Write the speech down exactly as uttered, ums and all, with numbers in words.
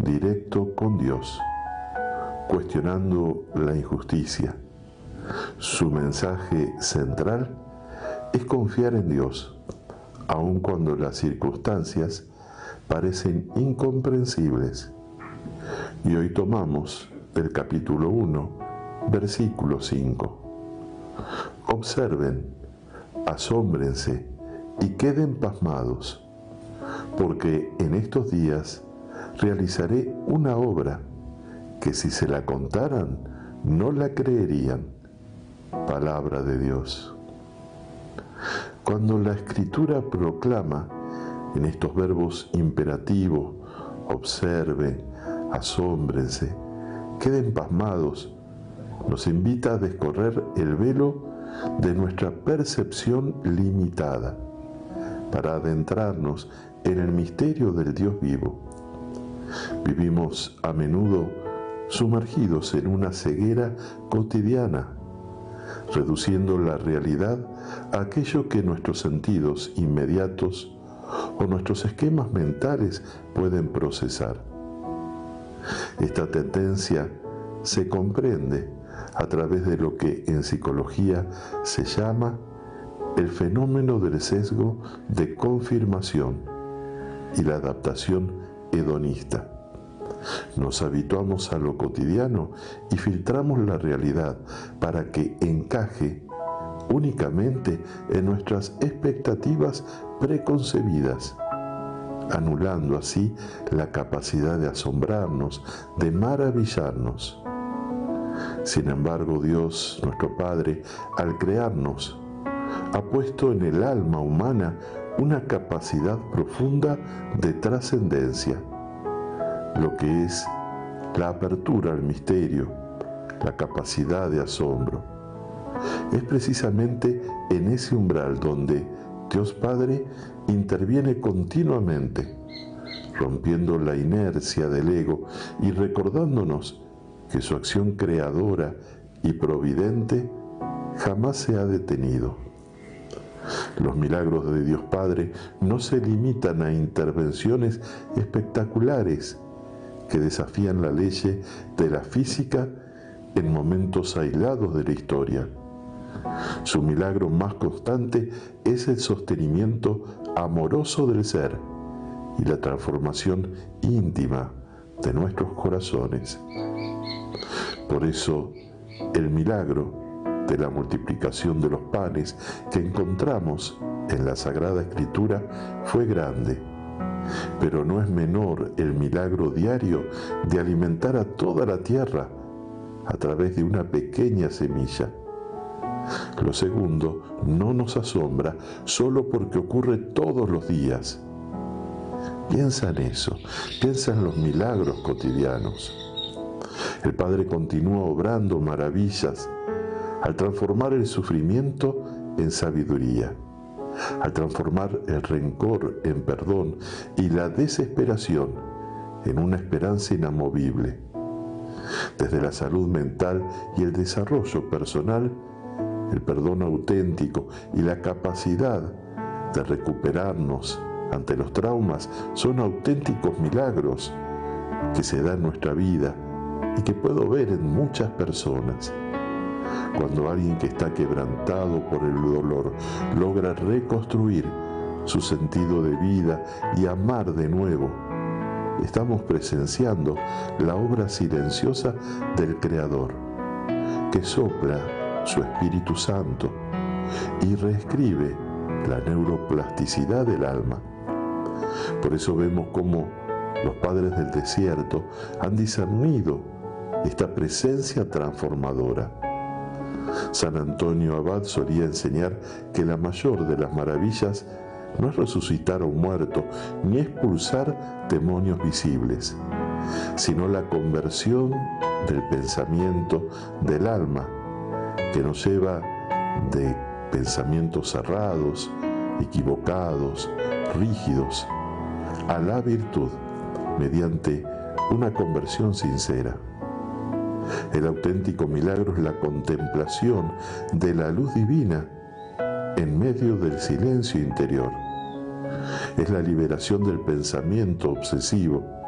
directo con Dios, cuestionando la injusticia. Su mensaje central es confiar en Dios, aun cuando las circunstancias parecen incomprensibles. Y hoy tomamos el capítulo uno, versículo cinco. Observen, asómbrense y queden pasmados, porque en estos días realizaré una obra que si se la contaran no la creerían. Palabra de Dios. Cuando la Escritura proclama en estos verbos imperativos, observen, asómbrense, queden pasmados, nos invita a descorrer el velo de nuestra percepción limitada para adentrarnos en el misterio del Dios vivo. Vivimos a menudo sumergidos en una ceguera cotidiana, reduciendo la realidad a aquello que nuestros sentidos inmediatos o nuestros esquemas mentales pueden procesar. Esta tendencia se comprende a través de lo que en psicología se llama el fenómeno del sesgo de confirmación y la adaptación hedonista. Nos habituamos a lo cotidiano y filtramos la realidad para que encaje únicamente en nuestras expectativas preconcebidas, anulando así la capacidad de asombrarnos, de maravillarnos. Sin embargo, Dios, nuestro Padre, al crearnos, ha puesto en el alma humana una capacidad profunda de trascendencia, lo que es la apertura al misterio, la capacidad de asombro. Es precisamente en ese umbral donde Dios Padre interviene continuamente, rompiendo la inercia del ego y recordándonos que su acción creadora y providente jamás se ha detenido. Los milagros de Dios Padre no se limitan a intervenciones espectaculares que desafían la ley de la física en momentos aislados de la historia. Su milagro más constante es el sostenimiento amoroso del ser y la transformación íntima de nuestros corazones. Por eso, el milagro de la multiplicación de los panes que encontramos en la Sagrada Escritura fue grande, pero no es menor el milagro diario de alimentar a toda la tierra a través de una pequeña semilla. Lo segundo no nos asombra solo porque ocurre todos los días. Piensa en eso, piensa en los milagros cotidianos. El Padre continúa obrando maravillas al transformar el sufrimiento en sabiduría, al transformar el rencor en perdón y la desesperación en una esperanza inamovible. Desde la salud mental y el desarrollo personal, el perdón auténtico y la capacidad de recuperarnos ante los traumas son auténticos milagros que se dan en nuestra vida y que puedo ver en muchas personas. Cuando alguien que está quebrantado por el dolor logra reconstruir su sentido de vida y amar de nuevo, estamos presenciando la obra silenciosa del Creador, que sopla su Espíritu Santo y reescribe la neuroplasticidad del alma. Por eso vemos cómo los padres del desierto han discernido esta presencia transformadora. San Antonio Abad solía enseñar que la mayor de las maravillas no es resucitar a un muerto ni expulsar demonios visibles, sino la conversión del pensamiento del alma, que nos lleva de pensamientos cerrados, equivocados, rígidos, a la virtud mediante una conversión sincera. El auténtico milagro es la contemplación de la luz divina en medio del silencio interior. Es la liberación del pensamiento obsesivo